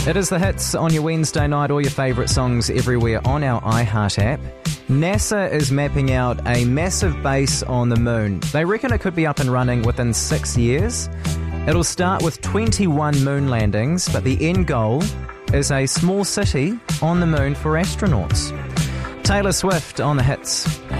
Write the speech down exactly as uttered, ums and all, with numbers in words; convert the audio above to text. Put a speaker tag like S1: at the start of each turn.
S1: It is the hits on your Wednesday night, all your favourite songs everywhere on our iHeart app. NASA is mapping out a massive base on the moon. They reckon it could be up and running within six years. It'll start with twenty-one moon landings, but the end goal is a small city on the moon for astronauts. Taylor Swift on the hits.